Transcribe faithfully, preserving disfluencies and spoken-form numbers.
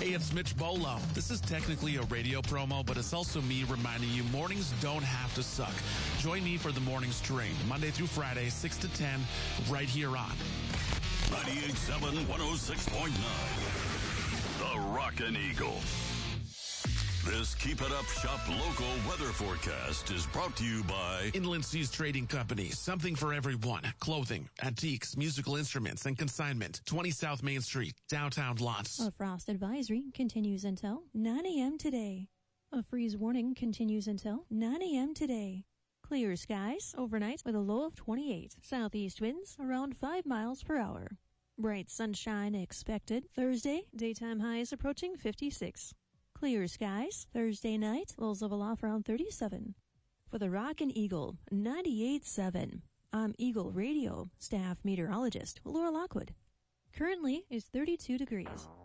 Hey, it's Mitch Bolo. This is technically a radio promo, but it's also me reminding you mornings don't have to suck. Join me for the Mornings Train, Monday through Friday, six to ten, right here on ninety-eight point seven, one oh six point nine. The Rockin' Eagle. This Keep It Up Shop local weather forecast is brought to you by Inland Seas Trading Company. Something for everyone. Clothing, antiques, musical instruments, and consignment. twenty South Main Street, downtown Lots. A frost advisory continues until nine a.m. today. A freeze warning continues until nine a.m. today. Clear skies overnight with a low of twenty-eight. Southeast winds around five miles per hour. Bright sunshine expected. Thursday, daytime highs approaching fifty-six. Clear skies. Thursday night, lows level off around thirty-seven. For the Rockin' Eagle, ninety-eight point seven. I'm Eagle Radio staff meteorologist Laura Lockwood. Currently is thirty-two degrees.